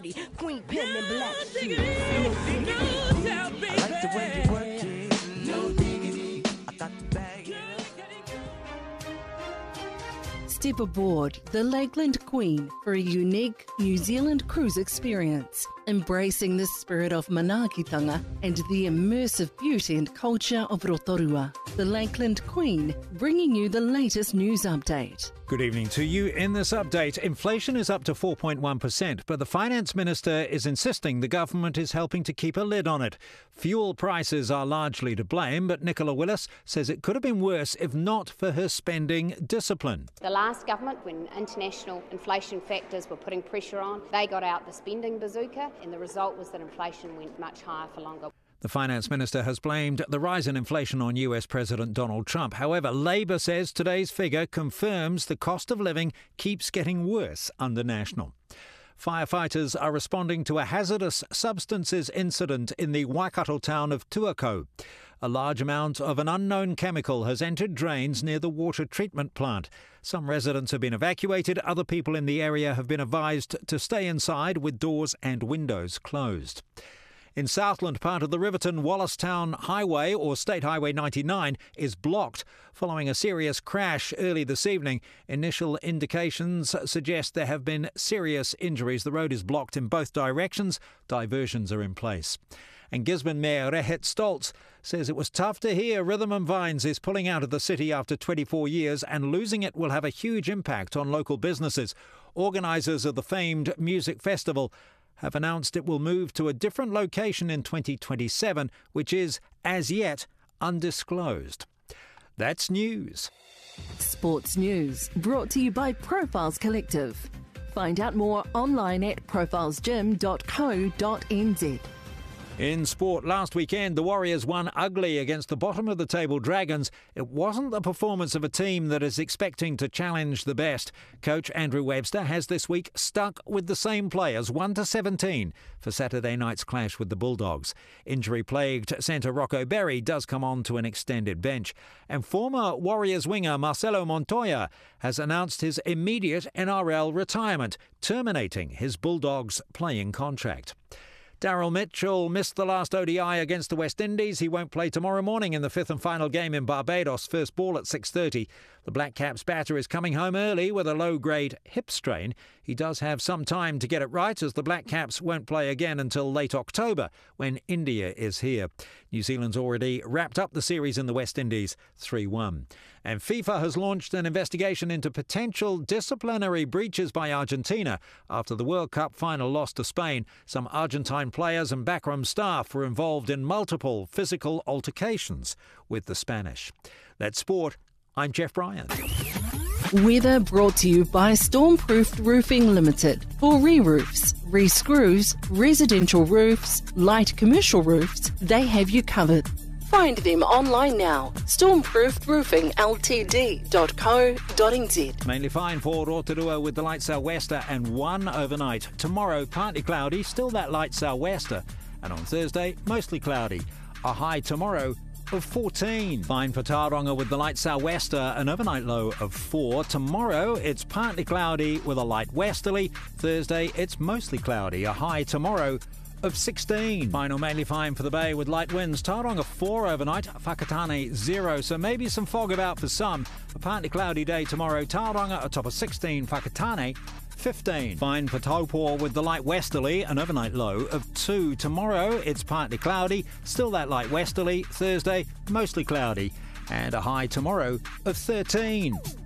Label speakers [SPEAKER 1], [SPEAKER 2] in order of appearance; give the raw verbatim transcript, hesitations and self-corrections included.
[SPEAKER 1] Queen pen and black shoes. I like the way you work it. No diggity. I got the bag.
[SPEAKER 2] Step aboard the Lakeland Queen for a unique New Zealand cruise experience, embracing the spirit of manaakitanga and the immersive beauty and culture of Rotorua. The Lakeland Queen, bringing you the latest news update.
[SPEAKER 3] Good evening to you. In this update, inflation is up to four point one percent, but the Finance Minister is insisting the government is helping to keep a lid on it. Fuel prices are largely to blame, but Nicola Willis says it could have been worse if not for her spending discipline.
[SPEAKER 4] The last government, when international inflation factors were putting pressure on, they got out the spending bazooka, and the result was that inflation went much higher for longer.
[SPEAKER 3] The Finance Minister has blamed the rise in inflation on U S President Donald Trump. However, Labor says today's figure confirms the cost of living keeps getting worse under National. Firefighters are responding to a hazardous substances incident in the Waikato town of Tuakau. A large amount of an unknown chemical has entered drains near the water treatment plant. Some residents have been evacuated. Other people in the area have been advised to stay inside with doors and windows closed. In Southland, part of the Riverton-Wallace-Town Highway, or State Highway ninety-nine, is blocked following a serious crash early this evening. Initial indications suggest there have been serious injuries. The road is blocked in both directions. Diversions are in place. And Gisborne Mayor Rehet Stoltz says it was tough to hear Rhythm and Vines is pulling out of the city after twenty-four years, and losing it will have a huge impact on local businesses. Organisers of the famed music festival have announced it will move to a different location in twenty twenty-seven, which is, as yet, undisclosed. That's news.
[SPEAKER 2] Sports news brought to you by Profiles Collective. Find out more online at profiles gym dot co dot n z.
[SPEAKER 3] In sport, last weekend, the Warriors won ugly against the bottom-of-the-table Dragons. It wasn't the performance of a team that is expecting to challenge the best. Coach Andrew Webster has this week stuck with the same players, one to seventeen, for Saturday night's clash with the Bulldogs. Injury-plagued centre Rocco Berry does come on to an extended bench. And former Warriors winger Marcelo Montoya has announced his immediate N R L retirement, terminating his Bulldogs playing contract. Daryl Mitchell missed the last O D I against the West Indies. He won't play tomorrow morning in the fifth and final game in Barbados. First ball at six thirty. The Black Caps batter is coming home early with a low-grade hip strain. He does have some time to get it right, as the Black Caps won't play again until late October, when India is here. New Zealand's already wrapped up the series in the West Indies, three one. And FIFA has launched an investigation into potential disciplinary breaches by Argentina after the World Cup final loss to Spain. Some Argentine players and backroom staff were involved in multiple physical altercations with the Spanish. That's sport. I'm Jeff Bryan.
[SPEAKER 2] Weather brought to you by Stormproofed Roofing Limited. For re-roofs, re-screws, residential roofs, light commercial roofs, they have you covered. Find them online now. stormproofed roofing l t d dot co dot n z.
[SPEAKER 3] Mainly fine for Rotorua with the light sou'wester and one overnight. Tomorrow, partly cloudy, still that light sou'wester. And on Thursday, mostly cloudy. A high tomorrow of fourteen. Fine for Tauranga with the light sou'wester, an overnight low of four. Tomorrow, it's partly cloudy with a light westerly. Thursday, it's mostly cloudy. A high tomorrow of sixteen. Fine or mainly fine for the bay with light winds. Tauranga four overnight, Whakatane zero, so maybe some fog about for some. A partly cloudy day tomorrow. Tauranga a top of sixteen, Whakatane fifteen. Fine for Taupō with the light westerly, an overnight low of two. Tomorrow it's partly cloudy, still that light westerly. Thursday mostly cloudy, and a high tomorrow of thirteen.